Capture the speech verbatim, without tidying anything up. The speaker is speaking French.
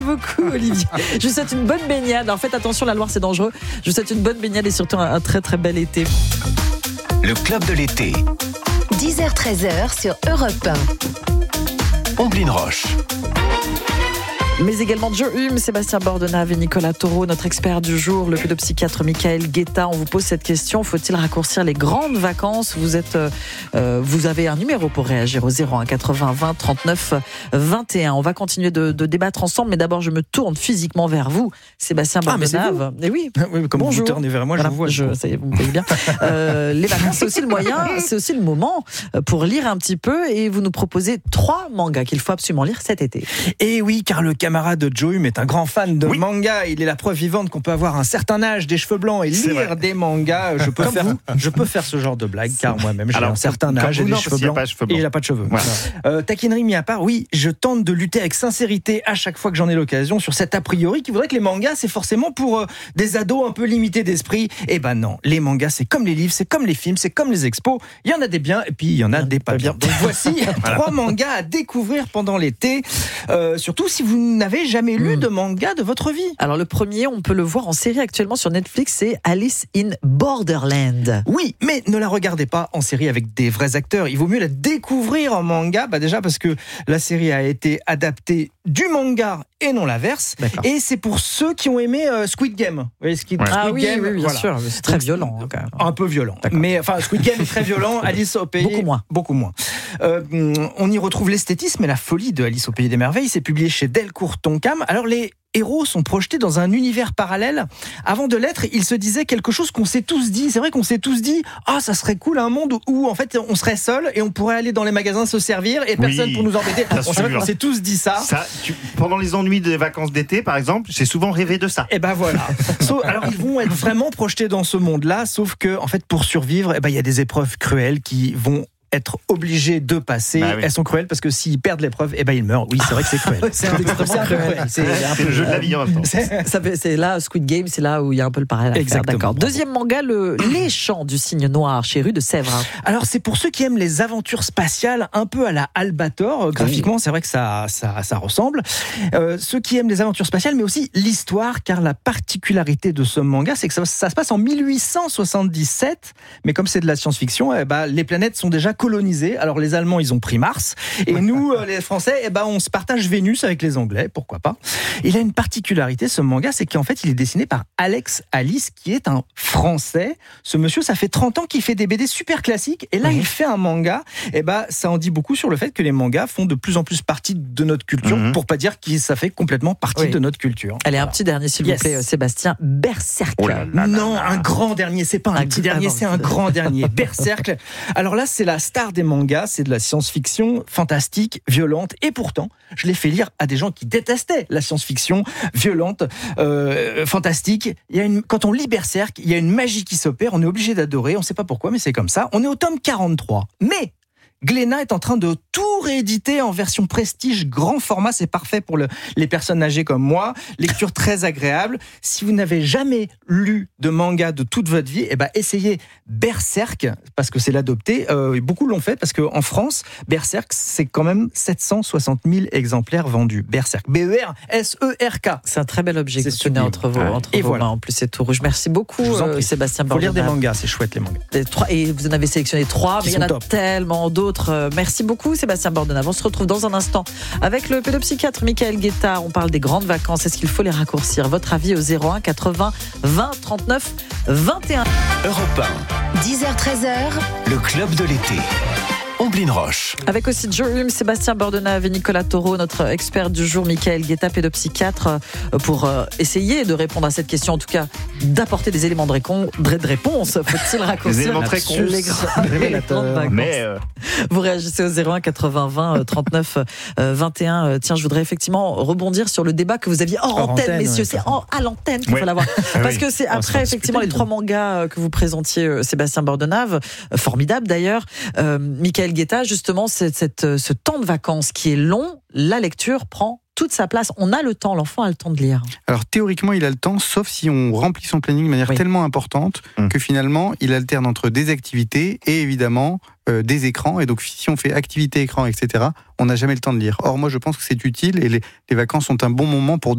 Beaucoup Olivier. Je vous souhaite une bonne baignade. Alors faites attention, la Loire c'est dangereux. Je vous souhaite une bonne baignade et surtout un, un très très bel été. Le club de l'été. dix heures treize heures sur Europe un. Omblin Roche. Mais également Joe Hume, Sébastien Bordenave et Nicolas Taureau, notre expert du jour, le pédopsychiatre Michael Guetta. On vous pose cette question, faut-il raccourcir les grandes vacances ? Vous êtes, euh, vous avez un numéro pour réagir au zéro un quatre-vingts vingt trente-neuf vingt et un. On va continuer de, de débattre ensemble, mais d'abord je me tourne physiquement vers vous, Sébastien Bordenave. Ah, et oui, oui, comme bonjour. vous tournez vers moi, voilà, je vous vois. Je, ça y est, vous me voyez bien. Euh, les vacances, c'est aussi le moyen, c'est aussi le moment pour lire un petit peu, et vous nous proposez trois mangas qu'il faut absolument lire cet été. Et oui, car le camarade de Joe Hume est un grand fan de oui. manga. Il est la preuve vivante qu'on peut avoir un certain âge, des cheveux blancs et lire des mangas. Je peux, faire, je peux faire ce genre de blague, car moi-même j'ai Alors, un certain âge et des cheveux blancs. Pas cheveux blancs. Et il n'a pas de cheveux. Voilà. Euh, taquinerie mis à part, oui, je tente de lutter avec sincérité à chaque fois que j'en ai l'occasion sur cet a priori qui voudrait que les mangas, c'est forcément pour euh, des ados un peu limités d'esprit. Eh ben non, les mangas, c'est comme les livres, c'est comme les films, c'est comme les expos. Il y en a des biens et puis il y en a des pas bien. Donc voici trois mangas à découvrir pendant l'été. Euh, surtout si vous n'avez jamais lu de manga de votre vie. Alors le premier, on peut le voir en série actuellement sur Netflix, c'est Alice in Borderland. Oui, mais ne la regardez pas en série avec des vrais acteurs. Il vaut mieux la découvrir en manga, bah déjà parce que la série a été adaptée du manga et non l'inverse. D'accord. Et c'est pour ceux qui ont aimé euh, Squid Game. Vous voyez, Squid, ouais. Squid ah oui, Game, oui, bien voilà. sûr. C'est très violent. Quand même. Un peu violent. D'accord. Mais enfin, Squid Game est très violent. Alice au pays, beaucoup moins. Beaucoup moins. Euh, on y retrouve l'esthétisme et la folie de Alice au pays des merveilles. C'est publié chez Delcourt Tonkam. Alors les héros sont projetés dans un univers parallèle. Avant de l'être, ils se disaient quelque chose qu'on s'est tous dit. C'est vrai qu'on s'est tous dit « Ah, ça serait cool un monde où en fait on serait seul et on pourrait aller dans les magasins se servir et personne oui, pour nous embêter. » On sait qu'on s'est tous dit ça. ça tu, pendant les ennuis des vacances d'été, par exemple, j'ai souvent rêvé de ça. Et ben voilà. So, alors ils vont être vraiment projetés dans ce monde-là, sauf que en fait pour survivre, eh ben il y a des épreuves cruelles qui vont être obligés de passer. Bah oui. Elles sont cruelles parce que s'ils perdent l'épreuve, eh ben ils meurent. Oui, c'est vrai que c'est cruel. c'est un extrêmement cruel. C'est, c'est le jeu de la vie en même temps. C'est, ça fait, c'est là, Squid Game, c'est là où il y a un peu le parallèle à Exactement. faire. D'accord. Deuxième manga, le Les Chants du Cygne Noir chez Rue de Sèvres. Alors c'est pour ceux qui aiment les aventures spatiales, un peu à la Albator. Graphiquement, c'est vrai que ça, ça, ça ressemble. Euh, ceux qui aiment les aventures spatiales, mais aussi l'histoire, car la particularité de ce manga, c'est que ça, ça se passe en dix-huit cent soixante-dix-sept. Mais comme c'est de la science-fiction, eh ben, les planètes sont déjà colonisés. Alors les Allemands, ils ont pris Mars, et nous, les Français, eh ben, on se partage Vénus avec les Anglais, pourquoi pas. Il a une particularité, ce manga, c'est qu'en fait, il est dessiné par Alex Alice, qui est un Français. Ce monsieur, ça fait trente ans qu'il fait des B D super classiques, et là, mmh. il fait un manga. Et ben, ça en dit beaucoup sur le fait que les mangas font de plus en plus partie de notre culture, mmh. pour pas dire que ça fait complètement partie oui. de notre culture. Allez, un petit dernier, s'il yes. vous plaît, Sébastien. Berserk. Oh là là non, là là. Un grand dernier, c'est pas un, un petit dernier, c'est un grand dernier. Berserk. Alors là, c'est la star des mangas, c'est de la science-fiction fantastique, violente, et pourtant, je l'ai fait lire à des gens qui détestaient la science-fiction violente, euh, fantastique. Il y a une, quand on lit Berserk, il y a une magie qui s'opère, on est obligé d'adorer, on ne sait pas pourquoi, mais c'est comme ça. On est au tome quarante-trois. Mais Glénat est en train de tout rééditer en version prestige, grand format, c'est parfait pour le, les personnes âgées comme moi, lecture très agréable. Si vous n'avez jamais lu de manga de toute votre vie, eh ben essayez Berserk, parce que c'est l'adopté. Euh, beaucoup l'ont fait, parce qu'en France, Berserk, c'est quand même sept cent soixante mille exemplaires vendus. Berserk, B E R S E R K. C'est un très bel objet que vous tenez entre vos, entre et vos voilà. mains, en plus c'est tout rouge. Merci beaucoup euh, Sébastien Bordenave. Faut lire des mangas, c'est chouette les mangas. Les trois, et vous en avez sélectionné trois, mais il y en a top. tellement d'autres. Merci beaucoup Sébastien Bordenave. On se retrouve dans un instant avec le pédopsychiatre Michael Guetta. On parle des grandes vacances. Est-ce qu'il faut les raccourcir? Votre avis au zéro un quatre-vingts vingt trente-neuf vingt et un. Europe un. dix heures treize heures. Le club de l'été. Omblin Roche. Avec aussi Joe Hume, Sébastien Bordenave et Nicolas Taureau, notre expert du jour, Michael Guetta, pédopsychiatre, pour essayer de répondre à cette question, en tout cas d'apporter des éléments de, récon, de réponse. Faut-il raccourcir des éléments très les grandes vacances? Mais euh... Vous réagissez au zéro un quatre-vingts vingt trente-neuf vingt et un. Tiens, je voudrais effectivement rebondir sur le débat que vous aviez hors, hors antenne, antenne, messieurs. Ouais, c'est en, à l'antenne qu'il ouais. faut l'avoir. Parce que c'est après, oh, effectivement, les trois mangas que vous présentiez, Sébastien Bordenave, formidable d'ailleurs. Euh, Michael Guetta, justement, c'est, cette, ce temps de vacances qui est long, la lecture prend toute sa place. On a le temps, l'enfant a le temps de lire. Alors théoriquement, il a le temps, sauf si on remplit son planning de manière oui. tellement importante mmh. que finalement, il alterne entre des activités et évidemment euh, des écrans. Et donc, si on fait activité, écran, et cetera, on n'a jamais le temps de lire. Or, moi, je pense que c'est utile et les, les vacances sont un bon moment pour